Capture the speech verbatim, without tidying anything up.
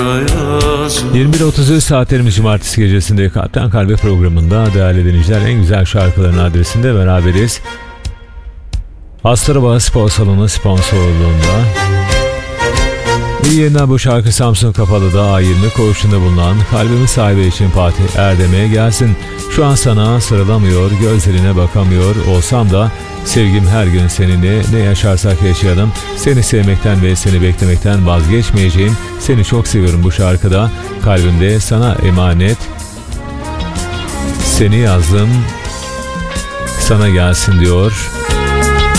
yirmi bir otuz üç saatlerimiz cumartesi gecesinde Kalpten Kalbe programında değerli dinleyiciler en güzel şarkıların adresinde beraberiz. Astaraba Spor Salonu sponsorluğunda. Bir yeniden bu şarkı Samsun Kapalı'da A yirmi koğuşunda bulunan kalbimin sahibi için Fatih Erdem'e gelsin. Şu an sana sarılamıyor, gözlerine bakamıyor olsam da sevgim her gün seninle, ne yaşarsak yaşayalım. Seni sevmekten ve seni beklemekten vazgeçmeyeceğim. Seni çok seviyorum bu şarkıda. Kalbimde sana emanet. Seni yazdım, sana gelsin diyor.